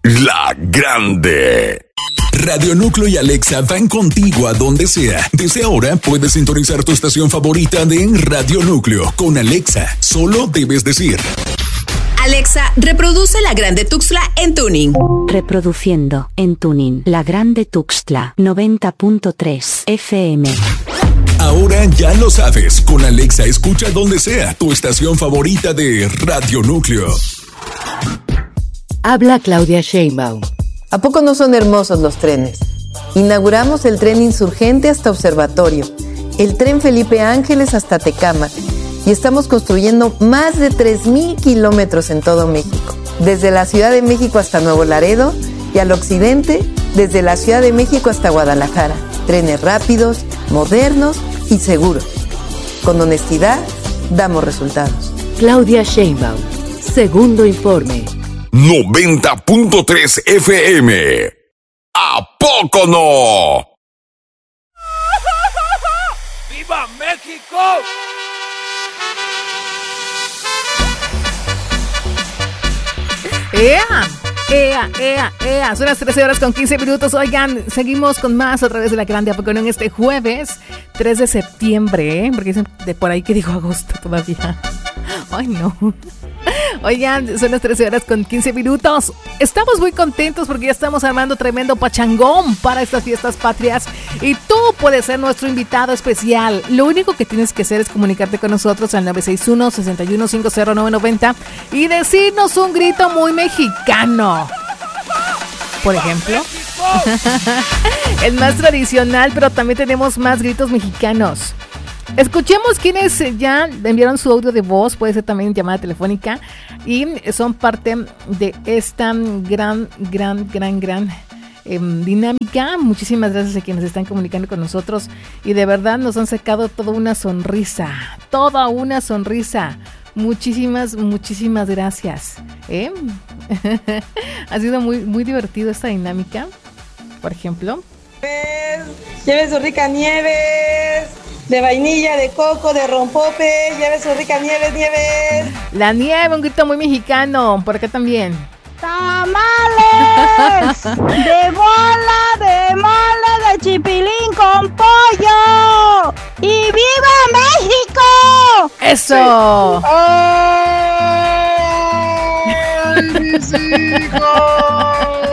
La Grande. Radio Núcleo y Alexa van contigo a donde sea. Desde ahora puedes sintonizar tu estación favorita de Radio Núcleo. Con Alexa, solo debes decir: Alexa, reproduce La Grande Tuxtla en tuning. Reproduciendo en tuning La Grande Tuxtla 90.3 FM. Ahora ya lo sabes. Con Alexa escucha donde sea tu estación favorita de Radio Núcleo. Habla Claudia Sheinbaum. ¿A poco no son hermosos los trenes? Inauguramos el tren Insurgente hasta Observatorio, el tren Felipe Ángeles hasta Tecámac y estamos construyendo más de 3,000 kilómetros en todo México, desde la Ciudad de México hasta Nuevo Laredo y al occidente, desde la Ciudad de México hasta Guadalajara. Trenes rápidos, modernos y seguros. Con honestidad, damos resultados. Claudia Sheinbaum, segundo informe. 90.3 FM. ¿A poco no? ¡Viva México! Son las 13:15. Oigan, seguimos con más a través de La Grande. ¿A poco no? En este jueves 3 de septiembre, porque dicen de por ahí que digo agosto todavía. Ay, no. Oigan, son las 13:15. Estamos muy contentos porque ya estamos armando tremendo pachangón para estas fiestas patrias y tú puedes ser nuestro invitado especial. Lo único que tienes que hacer es comunicarte con nosotros al 961-6150-990 y decirnos un grito muy mexicano. Por ejemplo, el más tradicional, pero también tenemos más gritos mexicanos. Escuchemos quienes ya enviaron su audio de voz, puede ser también llamada telefónica, y son parte de esta gran dinámica. Muchísimas gracias a quienes están comunicando con nosotros y de verdad nos han sacado toda una sonrisa. Muchísimas gracias. Ha sido muy divertido esta dinámica. Por ejemplo, lleve su rica nieves de vainilla, de coco, de rompope, lleve su rica nieves. La nieve, un grito muy mexicano. Por acá también. ¡Tamales! ¡De mole de chipilín con pollo! ¡Y viva México! ¡Eso! ¡Ay, mis hijos!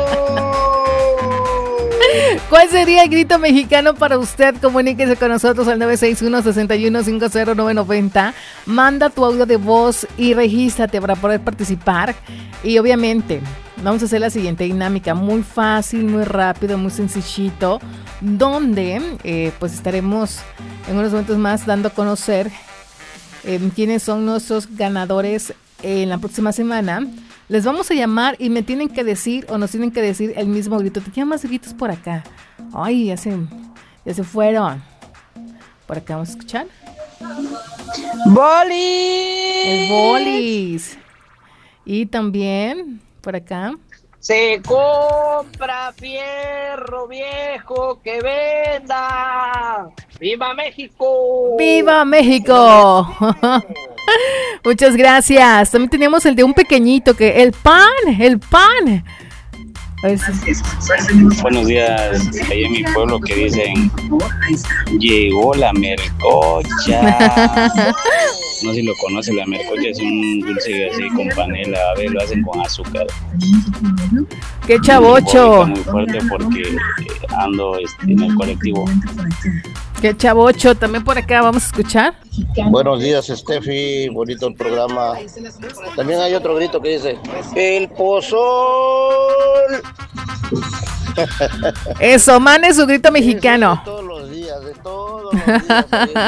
¿Cuál sería el grito mexicano para usted? Comuníquese con nosotros al 961-6150-990. Manda tu audio de voz y regístrate para poder participar. Y obviamente vamos a hacer la siguiente dinámica, muy fácil, muy rápido, muy sencillito, donde pues estaremos en unos momentos más dando a conocer quiénes son nuestros ganadores en la próxima semana. Les vamos a llamar y me tienen que decir o nos tienen que decir el mismo grito. Te llaman más gritos por acá. Ay, ya se fueron. Por acá vamos a escuchar. ¡Bolis! El bolis. Y también por acá. Se compra fierro viejo que venda. ¡Viva México! ¡Viva México! Muchas gracias. También teníamos el de un pequeñito que el pan. A ver si... Buenos días, ahí en mi pueblo que dicen llegó la mercocha. No sé si lo conoce, la mercocha es un dulce así con panela, a ver, lo hacen con azúcar. ¡Qué chavocho! Muy fuerte porque ando en el colectivo. ¡Qué chavocho! También por acá vamos a escuchar. Buenos días, Steffi, bonito el programa. También hay otro grito que dice el pozol. Eso, mande su grito mexicano. De todos los días, de todos los días.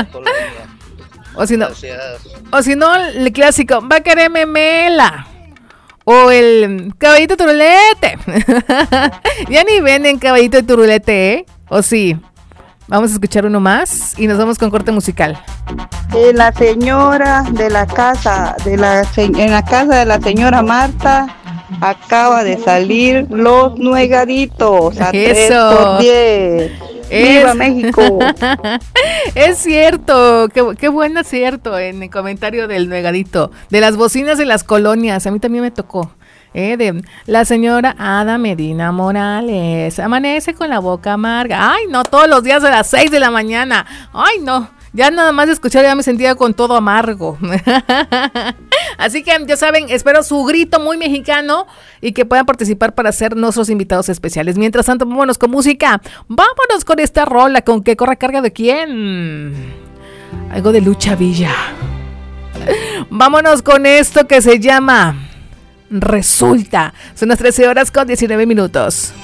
O si no, el clásico, va a querer memela. O el caballito turulete. Ya ni venden caballito de turulete, ¿eh? ¿O sí? Vamos a escuchar uno más y nos vamos con corte musical. La señora de la casa, en la casa de la señora Marta, acaba de salir los nuegaditos a 3 por 10. ¡Viva México! Es cierto, qué buen acierto en el comentario del nuegadito. De las bocinas de las colonias, a mí también me tocó. De la señora Ada Medina Morales. Amanece con la boca amarga. Ay, no, todos los días a las 6 de la mañana. Ay, no. Ya nada más de escuchar ya me sentía con todo amargo. Así que ya saben, espero su grito muy mexicano y que puedan participar para ser nuestros invitados especiales. Mientras tanto, vámonos con música. Vámonos con esta rola. ¿Con qué corre carga de quién? Algo de Lucha Villa. Vámonos con esto que se llama Resulta. Son las 13 horas con 19 minutos.